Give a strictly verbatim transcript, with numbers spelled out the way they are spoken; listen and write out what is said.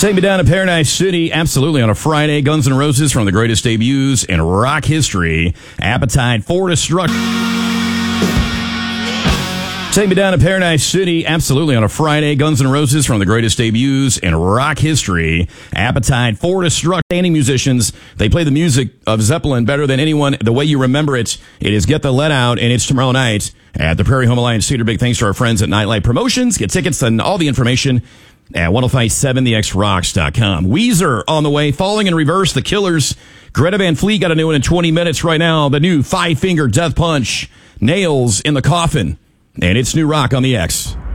Take me down to Paradise City, absolutely, on a Friday. Guns N' Roses, from the greatest debuts in rock history. Appetite for Destruction. Take me down to Paradise City, absolutely, on a Friday. Guns N' Roses, from the greatest debuts in rock history. Appetite for Destruction. Standing musicians, they play the music of Zeppelin better than anyone. The way you remember it, it is Get the Let Out, and it's tomorrow night at the Prairie Home Alliance Theater. Big thanks to our friends at Nightlight Promotions. Get tickets and all the information at ten fifty-seven the x rocks dot com. Weezer on the way, Falling in Reverse, The Killers. Greta Van Fleet got a new one in twenty minutes right now. The new Five Finger Death Punch, Nails in the Coffin. And it's New Rock on the X.